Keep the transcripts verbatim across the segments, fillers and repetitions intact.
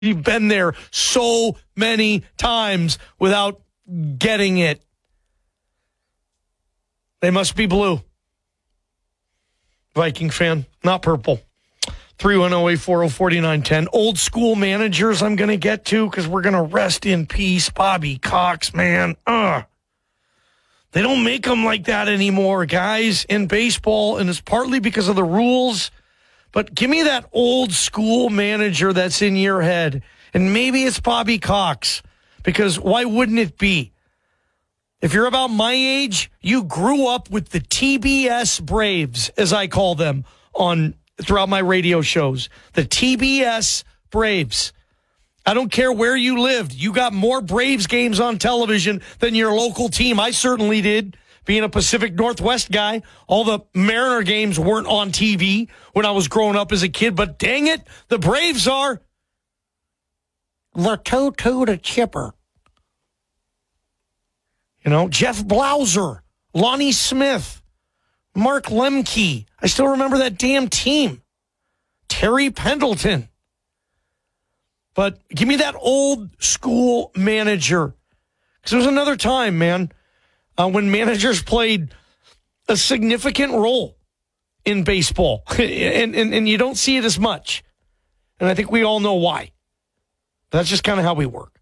You've been there so many times without getting it. They must be blue. Viking fan, not purple. three one zero, eight four zero, four nine one zero. Old school managers I'm going to get to because we're going to rest in peace. Bobby Cox, man. Ugh. They don't make them like that anymore, guys, in baseball, and it's partly because of the rules. But give me that old school manager that's in your head. And maybe it's Bobby Cox, because why wouldn't it be? If you're about my age, you grew up with the T B S Braves, as I call them, on throughout my radio shows. The T B S Braves. I don't care where you lived. You got more Braves games on television than your local team. I certainly did. Being a Pacific Northwest guy, all the Mariner games weren't on T V when I was growing up as a kid, but dang it, the Braves are. The two-two to Chipper. You know, Jeff Blauser, Lonnie Smith, Mark Lemke. I still remember that damn team. Terry Pendleton. But give me that old school manager. Because there was another time, man, uh, when managers played a significant role in baseball. and, and, and you don't see it as much. And I think we all know why. That's just kind of how we work.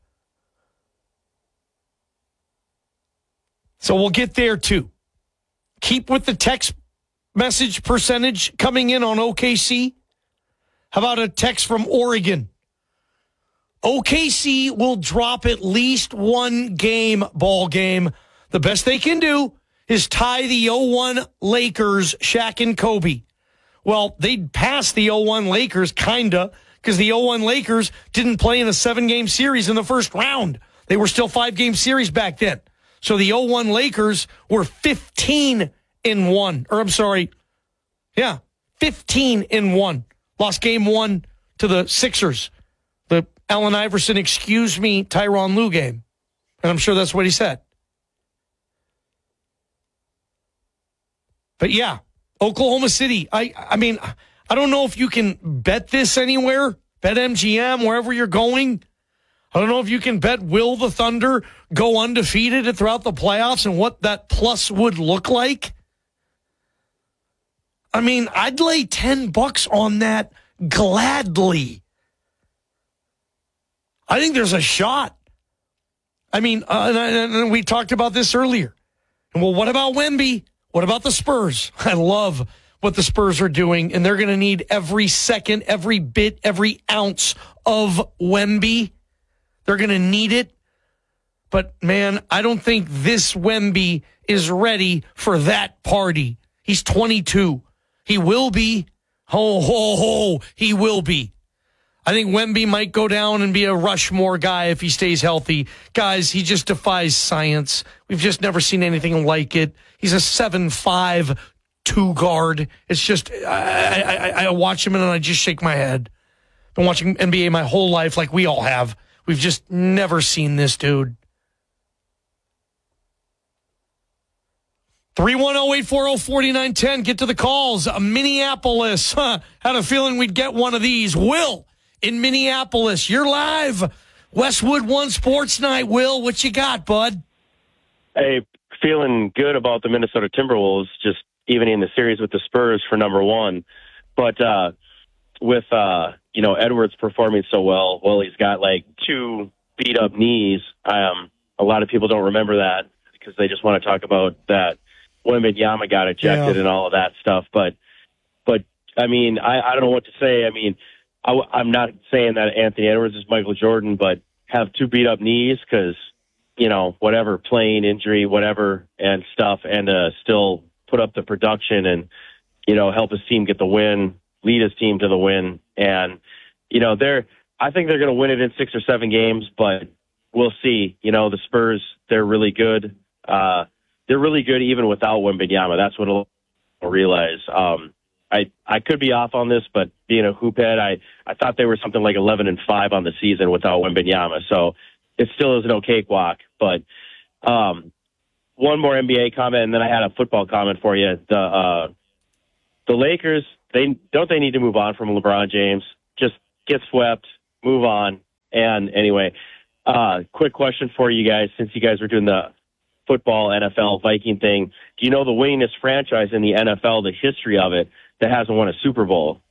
So we'll get there, too. Keep with the text message percentage coming in on O K C. How about a text from Oregon? O K C will drop at least one game, ball game. The best they can do is tie the oh one Lakers, Shaq and Kobe. Well, they'd pass the oh one Lakers, kinda, because the oh one Lakers didn't play in a seven-game series in the first round. They were still five-game series back then. So the oh one Lakers were fifteen in one. Or I'm sorry, yeah, fifteen in one. Lost game one to the Sixers. The Allen Iverson, excuse me, Tyronn Lue game. And I'm sure that's what he said. But yeah, Oklahoma City. I I mean, I don't know if you can bet this anywhere. Bet M G M, wherever you're going. I don't know if you can bet will the Thunder go undefeated throughout the playoffs and what that plus would look like. I mean, I'd lay ten bucks on that gladly. I think there's a shot. I mean, uh, and, and we talked about this earlier. Well, what about Wemby? What about the Spurs? I love what the Spurs are doing, and they're going to need every second, every bit, every ounce of Wemby. They're going to need it. But, man, I don't think this Wemby is ready for that party. He's twenty-two. He will be. Ho, ho, ho. He will be. I think Wemby might go down and be a Rushmore guy if he stays healthy. Guys, he just defies science. We've just never seen anything like it. He's a seven five two guard. It's just, I, I, I watch him and I just shake my head. Been watching N B A my whole life like we all have. We've just never seen this dude. three one zero, eight four zero, four nine one zero. Get to the calls. Uh, Minneapolis. Huh, had a feeling we'd get one of these. Will in Minneapolis. You're live. Westwood One Sports Night. Will, what you got, bud? Hey, feeling good about the Minnesota Timberwolves, just even in the series with the Spurs for number one. But uh, with, uh, you know, Edwards performing so well, well, he's got like two beat-up knees. Um, a lot of people don't remember that because they just want to talk about that Wembanyama got ejected yeah. and all of that stuff. But, but I mean, I, I don't know what to say. I mean, I, I'm not saying that Anthony Edwards is Michael Jordan, but have two beat-up knees because, you know, whatever, playing, injury, whatever, and stuff, and uh, still put up the production and, you know, help his team get the win, lead his team to the win. And, you know, they're, I think they're going to win it in six or seven games, but we'll see. You know, the Spurs, they're really good. Uh, they're really good even without Wembanyama. That's what I'll realize. Um, I, I could be off on this, but being a hoop head, I, I thought they were something like eleven and five on the season without Wembanyama. So it still is no cakewalk. But um, one more N B A comment, and then I had a football comment for you. The uh, the Lakers, they don't they need to move on from LeBron James? Just get swept, move on. And anyway, uh, quick question for you guys, since you guys were doing the football, N F L, Viking thing. Do you know the winningest franchise in the N F L, the history of it, that hasn't won a Super Bowl?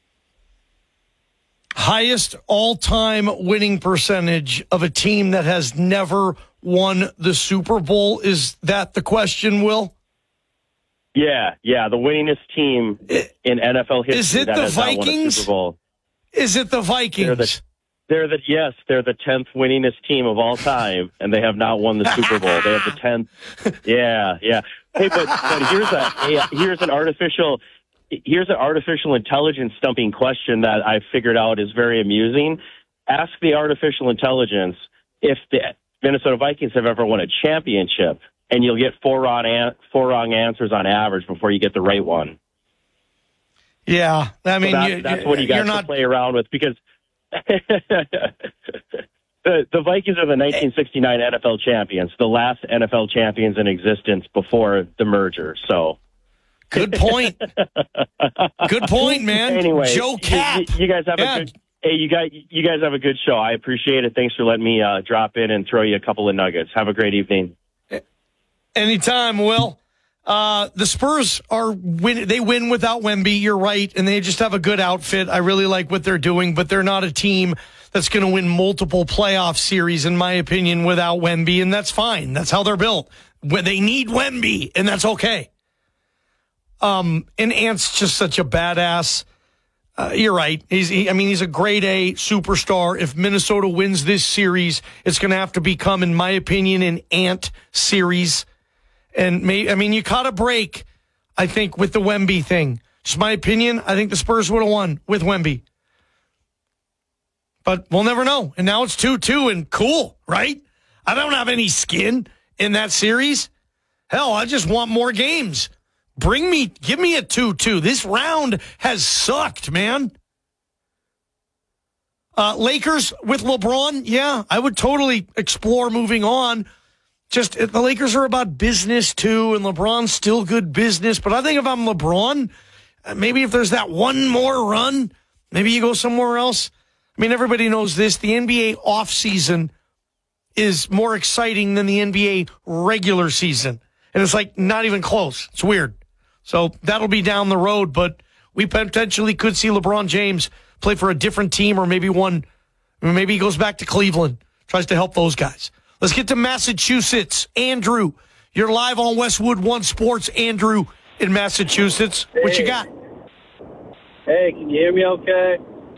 Highest all-time winning percentage of a team that has never won the Super Bowl. Is that the question, Will? Yeah, yeah, the winningest team in N F L history is it that the has not won a Vikings? Super Bowl. Is it the Vikings? They're the, they're the yes, they're the tenth winningest team of all time, and they have not won the Super Bowl. They have the tenth. Yeah, yeah. Hey, but but here's a hey, here's an artificial. Here's an artificial intelligence stumping question that I figured out is very amusing. Ask the artificial intelligence if the Minnesota Vikings have ever won a championship, and you'll get four wrong, an- four wrong answers on average before you get the right one. Yeah, I mean, so that, you, that's what you guys not... to play around with, because the, the Vikings are the nineteen sixty-nine N F L champions, the last N F L champions in existence before the merger, so... Good point. Good point, man. Anyway, Joe Cap. You, you guys have yeah. a good. Hey, you guys, you guys have a good show. I appreciate it. Thanks for letting me uh, drop in and throw you a couple of nuggets. Have a great evening. Anytime, Will. Uh, the Spurs are win. They win without Wemby. You're right, and they just have a good outfit. I really like what they're doing, but they're not a team that's going to win multiple playoff series, in my opinion, without Wemby, and that's fine. That's how they're built. They need Wemby, and that's okay. Um, and Ant's just such a badass. Uh, you're right. He's, he, I mean, he's a grade A superstar. If Minnesota wins this series, it's going to have to become, in my opinion, an Ant series. And may, I mean, you caught a break, I think, with the Wemby thing. Just my opinion. I think the Spurs would have won with Wemby. But we'll never know. And now it's two two and cool, right? I don't have any skin in that series. Hell, I just want more games. Bring me, give me a two two. This round has sucked, man. Uh, Lakers with LeBron, yeah, I would totally explore moving on. Just, the Lakers are about business, too, and LeBron's still good business. But I think if I'm LeBron, maybe if there's that one more run, maybe you go somewhere else. I mean, everybody knows this. The N B A offseason is more exciting than the N B A regular season. And it's like not even close. It's weird. So that'll be down the road, but we potentially could see LeBron James play for a different team, or maybe one, maybe he goes back to Cleveland, tries to help those guys. Let's get to Massachusetts. Andrew, you're live on Westwood One Sports. Andrew in Massachusetts. What hey. you got? Hey, can you hear me okay?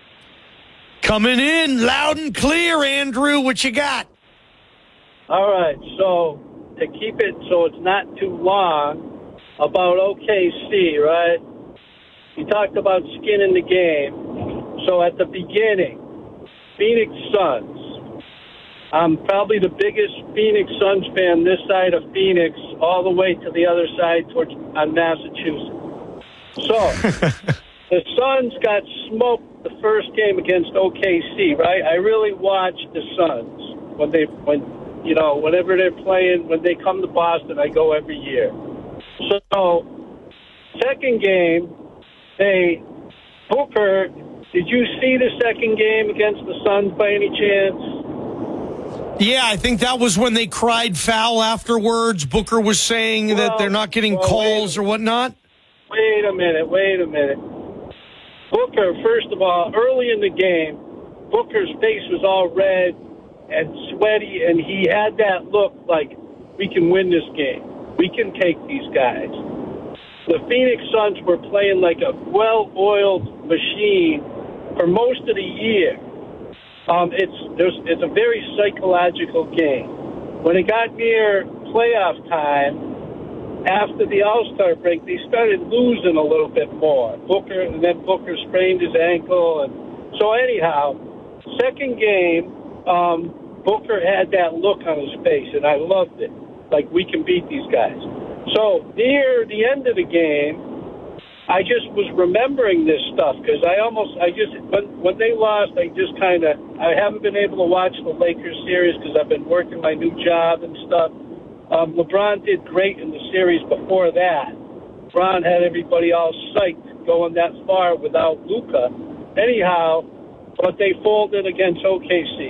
Coming in loud and clear, Andrew. What you got? All right, so to keep it so it's not too long, about O K C, right? You talked about skin in the game. So at the beginning, Phoenix Suns. I'm probably the biggest Phoenix Suns fan this side of Phoenix, all the way to the other side towards on Massachusetts. So the Suns got smoked the first game against O K C, right? I really watch the Suns when they when you know whenever they're playing. When they come to Boston, I go every year. So, second game, they, Booker, did you see the second game against the Suns by any chance? Yeah, I think that was when they cried foul afterwards. Booker was saying well, that they're not getting well, calls or whatnot. Wait a minute, wait a minute. Booker, first of all, early in the game, Booker's face was all red and sweaty, and he had that look like, we can win this game. We can take these guys. The Phoenix Suns were playing like a well-oiled machine for most of the year. Um, it's there's, it's a very psychological game. When it got near playoff time, after the All-Star break, they started losing a little bit more. Booker, and then Booker sprained his ankle. And so anyhow, second game, um, Booker had that look on his face, and I loved it. Like, we can beat these guys. So near the end of the game, I just was remembering this stuff because I almost, I just, when, when they lost, I just kind of, I haven't been able to watch the Lakers series because I've been working my new job and stuff. Um, LeBron did great in the series before that. LeBron had everybody all psyched going that far without Luka. Anyhow, but they folded against O K C.